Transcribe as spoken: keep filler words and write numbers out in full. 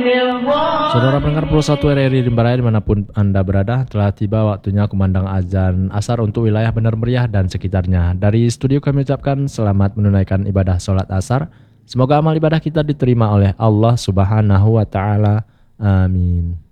Saudara pendengar Pulsa satu R R I Rimbaraya dimanapun Anda berada, telah tiba waktunya kumandang azan asar untuk wilayah Benar Meriah dan sekitarnya. Dari studio kami ucapkan selamat menunaikan ibadah sholat asar. Semoga amal ibadah kita diterima oleh Allah Subhanahu wa Ta'ala. Amin.